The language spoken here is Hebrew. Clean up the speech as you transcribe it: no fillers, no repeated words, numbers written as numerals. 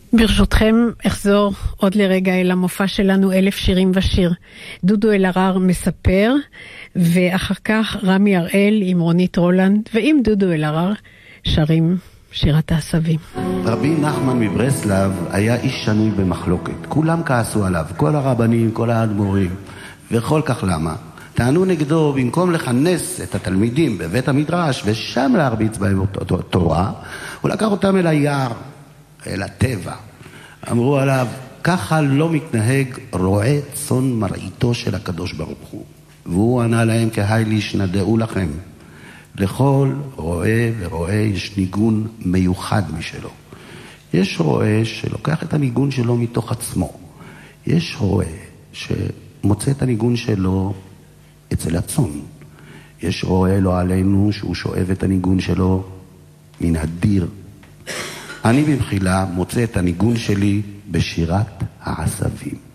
ברשותכם אחזור עוד לרגע אל המופע שלנו 1000 שירים ושיר. דודו אלהרר מספר, ואחר כך רמי הראל עם רונית רולנד ועם דודו אלהרר שרים שירת העשבים. רבי נחמן מברסלב היה איש שנוי במחלוקת. כולם כעסו עליו, כל הרבנים, כל האדמו"רים. וכל כך למה? טענו נגדו, במקום לכנס את התלמידים בבית המדרש ושם להרביץ בהם תורה, הוא לקח אותם אל היער, אל הטבע. אמרו עליו, ככה לא מתנהג רועה צאן מרעיתו של הקדוש ברוך הוא. והוא ענה להם, כהי לישנדעו לכם. לכל רועה ורועה יש ניגון מיוחד משלו. יש רועה שלוקח את הניגון שלו מתוך עצמו. יש רועה שמוצא את הניגון שלו אצל הצאן. יש רועה לא עלינו שהוא שואב את הניגון שלו מן הדיר. אני במחילה מוצא את הניגון שלי בשירת העשבים.